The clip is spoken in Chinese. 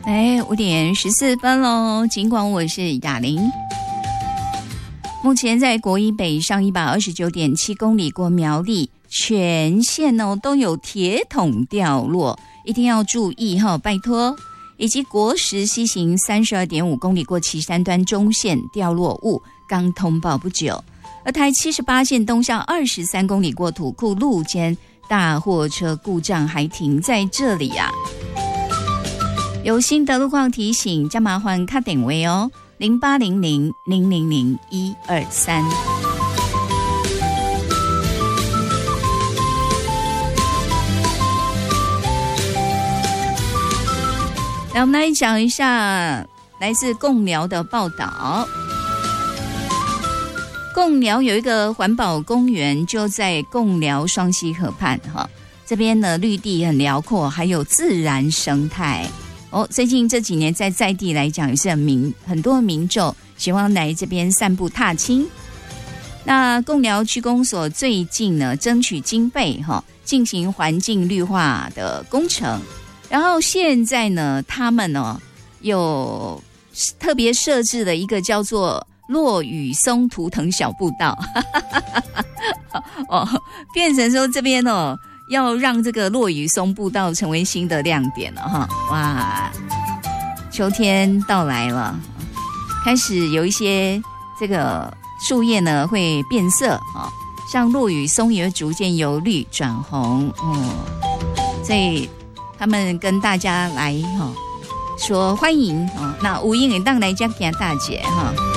5:14咯，尽管我是雅玲。目前在国一北上129.7公里过苗栗，全线都有铁桶掉落，一定要注意拜托。以及国10西行32.5公里过旗山端中线掉落物，刚通报不久。而台78线东向23公里过土库路间，大货车故障还停在这里啊。有新的路况提醒，加麻烦卡点位哦，0800-000-123。来，我们来讲一下来自贡寮的报道。贡寮有一个环保公园，就在贡寮双溪河畔这边呢绿地很辽阔，还有自然生态最近这几年在地来讲也是很多民众喜欢来这边散步踏青。那贡寮区公所最近呢争取经费进行环境绿化的工程，然后现在呢他们有特别设置了一个叫做落羽松图腾小步道变成说这边要让这个落羽松步道成为新的亮点了哇，秋天到来了，开始有一些这个树叶呢会变色像落羽松也会逐渐由绿转红所以他们跟大家来说欢迎那有空会当来这行大姐